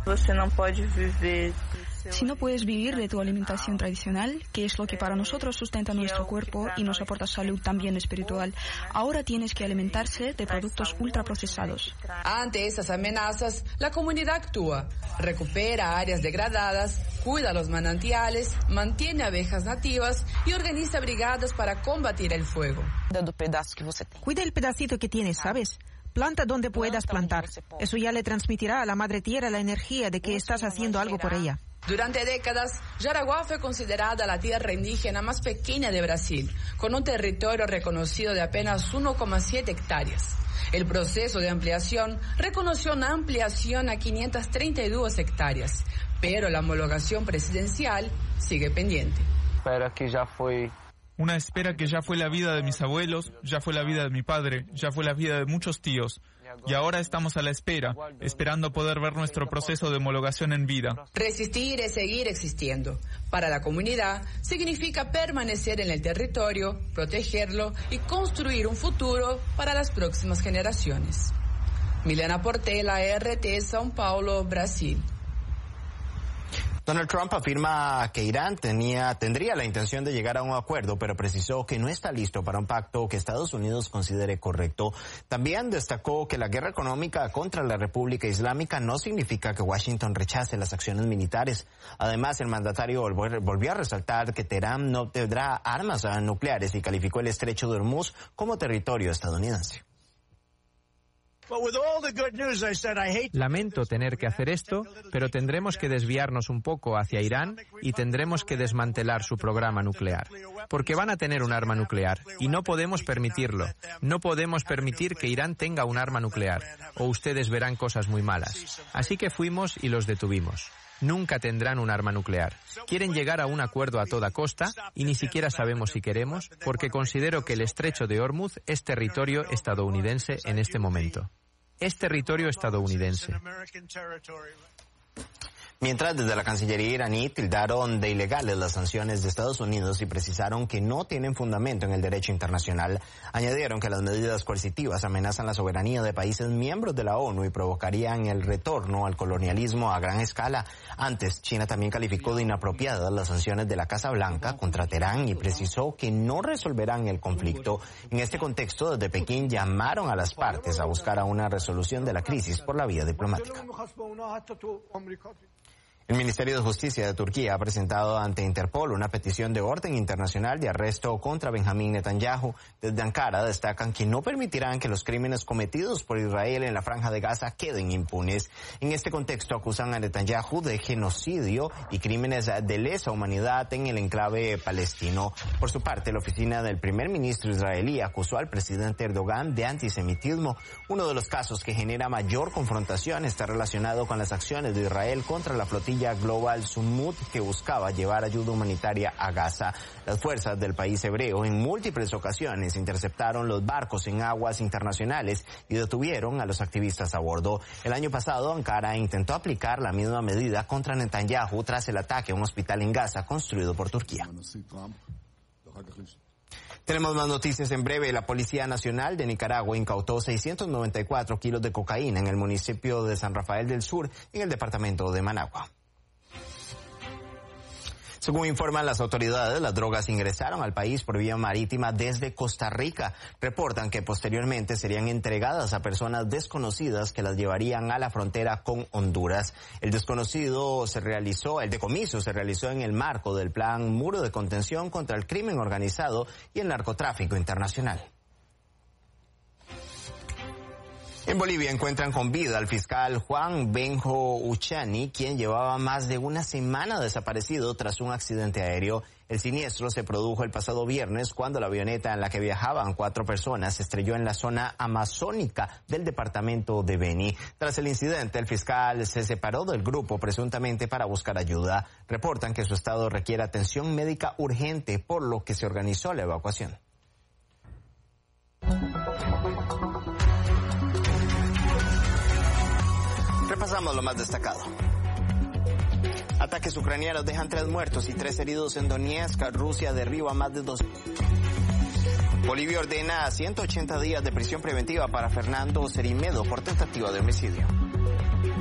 Si no puedes vivir de tu alimentación tradicional, que es lo que para nosotros sustenta nuestro cuerpo y nos aporta salud también espiritual, ahora tienes que alimentarse de productos ultraprocesados. Ante estas amenazas, la comunidad actúa, recupera áreas degradadas, cuida los manantiales, mantiene abejas nativas y organiza brigadas para combatir el fuego. Cuida el pedacito que tienes, ¿sabes? Planta donde puedas plantar. Eso ya le transmitirá a la madre tierra la energía de que estás haciendo algo por ella. Durante décadas, Jaraguá fue considerada la tierra indígena más pequeña de Brasil, con un territorio reconocido de apenas 1,7 hectáreas. El proceso de ampliación reconoció una ampliación a 532 hectáreas, pero la homologación presidencial sigue pendiente. Una espera que ya fue la vida de mis abuelos, ya fue la vida de mi padre, ya fue la vida de muchos tíos. Y ahora estamos a la espera, esperando poder ver nuestro proceso de homologación en vida. Resistir es seguir existiendo. Para la comunidad, significa permanecer en el territorio, protegerlo y construir un futuro para las próximas generaciones. Milena Portela, RT, São Paulo, Brasil. Donald Trump afirma que Irán tendría la intención de llegar a un acuerdo, pero precisó que no está listo para un pacto que Estados Unidos considere correcto. También destacó que la guerra económica contra la República Islámica no significa que Washington rechace las acciones militares. Además, el mandatario volvió a resaltar que Teherán no tendrá armas nucleares y calificó el estrecho de Hormuz como territorio estadounidense. Lamento tener que hacer esto, pero tendremos que desviarnos un poco hacia Irán y tendremos que desmantelar su programa nuclear, porque van a tener un arma nuclear y no podemos permitirlo. No podemos permitir que Irán tenga un arma nuclear, o ustedes verán cosas muy malas. Así que fuimos y los detuvimos. Nunca tendrán un arma nuclear. Quieren llegar a un acuerdo a toda costa y ni siquiera sabemos si queremos, porque considero que el estrecho de Hormuz es territorio estadounidense en este momento. Es territorio estadounidense. Mientras, desde la Cancillería iraní tildaron de ilegales las sanciones de Estados Unidos y precisaron que no tienen fundamento en el derecho internacional. Añadieron que las medidas coercitivas amenazan la soberanía de países miembros de la ONU y provocarían el retorno al colonialismo a gran escala. Antes, China también calificó de inapropiadas las sanciones de la Casa Blanca contra Teherán y precisó que no resolverán el conflicto. En este contexto, desde Pekín llamaron a las partes a buscar una resolución de la crisis por la vía diplomática. El Ministerio de Justicia de Turquía ha presentado ante Interpol una petición de orden internacional de arresto contra Benjamín Netanyahu. Desde Ankara destacan que no permitirán que los crímenes cometidos por Israel en la Franja de Gaza queden impunes. En este contexto acusan a Netanyahu de genocidio y crímenes de lesa humanidad en el enclave palestino. Por su parte, la oficina del primer ministro israelí acusó al presidente Erdogan de antisemitismo. Uno de los casos que genera mayor confrontación está relacionado con las acciones de Israel contra la flotilla Global Sumut, que buscaba llevar ayuda humanitaria a Gaza. Las fuerzas del país hebreo en múltiples ocasiones interceptaron los barcos en aguas internacionales y detuvieron a los activistas a bordo. El año pasado, Ankara intentó aplicar la misma medida contra Netanyahu tras el ataque a un hospital en Gaza construido por Turquía. Tenemos más noticias en breve. La Policía Nacional de Nicaragua incautó 694 kilos de cocaína en el municipio de San Rafael del Sur, en el departamento de Managua. Según informan las autoridades, las drogas ingresaron al país por vía marítima desde Costa Rica. Reportan que posteriormente serían entregadas a personas desconocidas que las llevarían a la frontera con Honduras. El decomiso se realizó en el marco del plan Muro de Contención contra el Crimen Organizado y el Narcotráfico Internacional. En Bolivia encuentran con vida al fiscal Juan Benjo Uchani, quien llevaba más de una semana desaparecido tras un accidente aéreo. El siniestro se produjo el pasado viernes cuando la avioneta en la que viajaban 4 personas se estrelló en la zona amazónica del departamento de Beni. Tras el incidente, el fiscal se separó del grupo presuntamente para buscar ayuda. Reportan que su estado requiere atención médica urgente, por lo que se organizó la evacuación. Repasamos lo más destacado. Ataques ucranianos dejan 3 muertos y 3 heridos en Donetsk. Rusia derriba más de 2. Bolivia ordena 180 días de prisión preventiva para Fernando Cerimedo por tentativa de homicidio.